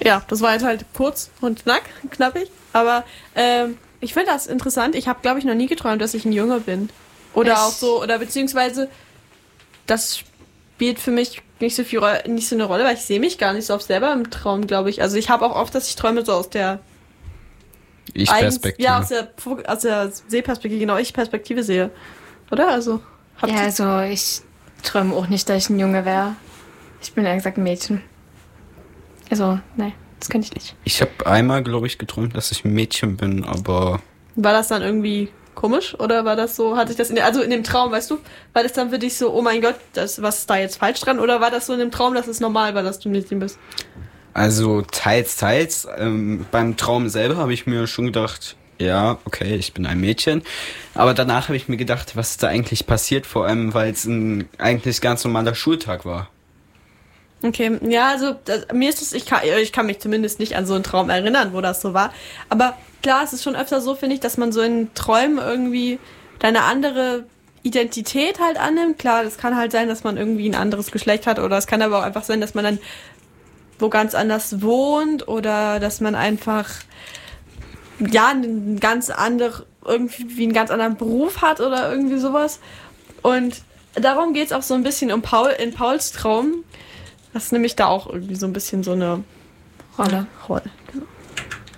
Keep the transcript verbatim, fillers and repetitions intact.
Ja, das war jetzt halt kurz und knack, knappig. Aber ähm, ich finde das interessant. Ich habe, glaube ich, noch nie geträumt, dass ich ein Junge bin. Oder Echt? auch so, oder beziehungsweise das spielt für mich nicht so viel Ro- nicht so eine Rolle, weil ich sehe mich gar nicht so oft selber im Traum, glaube ich. Also ich habe auch oft, dass ich träume so aus der Ich-Perspektive. Ja, aus der, aus der Sehperspektive, genau, Ich-Perspektive sehe. Oder? Also, habt Ja, ihr- also ich träume auch nicht, dass ich ein Junge wäre. Ich bin ehrlich gesagt ein Mädchen. Also, nein, das könnte ich nicht. Ich habe einmal, glaube ich, geträumt, dass ich ein Mädchen bin, aber War das dann irgendwie komisch? Oder war das so, hatte ich das in der, also in dem Traum, weißt du, war das dann für dich so, oh mein Gott, das, was ist da jetzt falsch dran? Oder war das so in dem Traum, dass es normal war, dass du ein Mädchen bist? also teils, teils. Ähm, beim Traum selber habe ich mir schon gedacht, ja, okay, ich bin ein Mädchen. Aber danach habe ich mir gedacht, was ist da eigentlich passiert, vor allem, weil es ein eigentlich ganz normaler Schultag war. Okay, ja, also das, mir ist es, ich kann, ich kann mich zumindest nicht an so einen Traum erinnern, wo das so war. Aber klar, es ist schon öfter so, finde ich, dass man so in Träumen irgendwie deine andere Identität halt annimmt. Klar, das kann halt sein, dass man irgendwie ein anderes Geschlecht hat, oder es kann aber auch einfach sein, dass man dann wo ganz anders wohnt, oder dass man einfach ja einen ganz andere, irgendwie einen ganz anderen Beruf hat oder irgendwie sowas. Und darum geht's auch so ein bisschen um Paul in Pauls Traum. Das ist nämlich da auch irgendwie so ein bisschen so eine Rolle. Rolle. Genau.